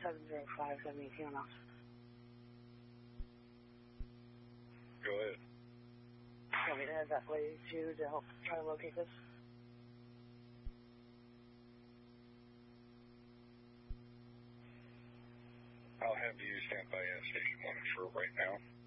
705, 718 on us. Go ahead. Want me to head that way too to help try to locate this? I'll have you stand by at station 1 for right now.